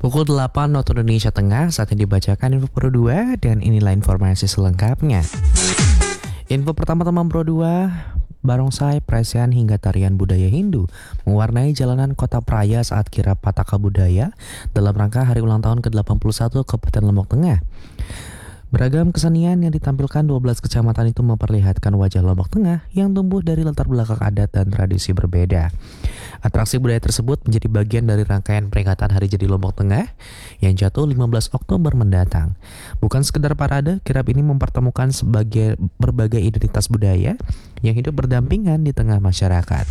Pukul 8 waktu Indonesia Tengah, saatnya dibacakan Info Pro 2 dan inilah informasi selengkapnya. Info pertama teman Pro 2, barongsai, perayaan hingga tarian budaya Hindu mewarnai jalanan kota Praia saat kirap Pataka Budaya dalam rangka hari ulang tahun ke-81 Kabupaten Lombok Tengah. Beragam kesenian yang ditampilkan 12 kecamatan itu memperlihatkan wajah Lombok Tengah yang tumbuh dari latar belakang adat dan tradisi berbeda. Atraksi budaya tersebut menjadi bagian dari rangkaian peringatan Hari Jadi Lombok Tengah yang jatuh 15 Oktober mendatang. Bukan sekedar parade, kirap ini mempertemukan berbagai identitas budaya yang hidup berdampingan di tengah masyarakat.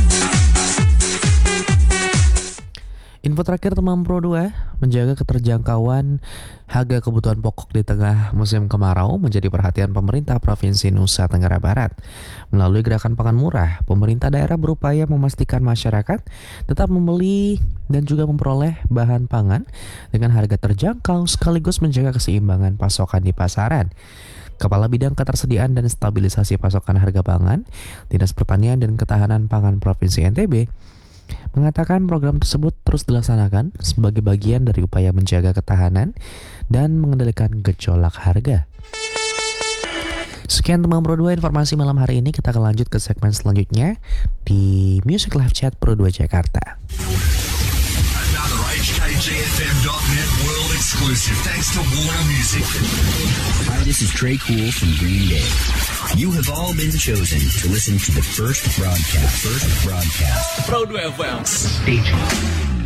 Info terakhir teman Pro 2, menjaga keterjangkauan harga kebutuhan pokok di tengah musim kemarau menjadi perhatian pemerintah Provinsi Nusa Tenggara Barat. Melalui gerakan pangan murah, pemerintah daerah berupaya memastikan masyarakat tetap membeli dan juga memperoleh bahan pangan dengan harga terjangkau sekaligus menjaga keseimbangan pasokan di pasaran. Kepala Bidang Ketersediaan dan Stabilisasi Pasokan Harga Pangan, Dinas Pertanian dan Ketahanan Pangan Provinsi NTB, mengatakan program tersebut terus dilaksanakan sebagai bagian dari upaya menjaga ketahanan dan mengendalikan gejolak harga. Sekian teman Pro 2 informasi malam hari ini. Kita akan lanjut ke segmen selanjutnya di Music Live Chat Pro 2 Jakarta. Another HKGFM.net world exclusive thanks to Warner Music. Hi, this is Trey Cool from Green Day. You have all been chosen to listen to the first broadcast. Pro 2 FM. Station.